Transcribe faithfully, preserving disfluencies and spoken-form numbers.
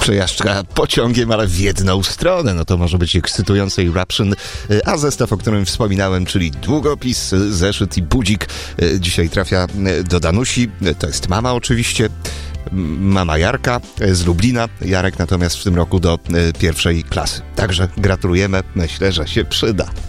przejażdżka pociągiem, ale w jedną stronę. No to może być ekscytujący Eruption, a zestaw, o którym wspominałem, czyli długopis, zeszyt i budzik, dzisiaj trafia do Danusi. To jest mama oczywiście. Mama Jarka z Lublina. Jarek natomiast w tym roku do pierwszej klasy. Także gratulujemy. Myślę, że się przyda.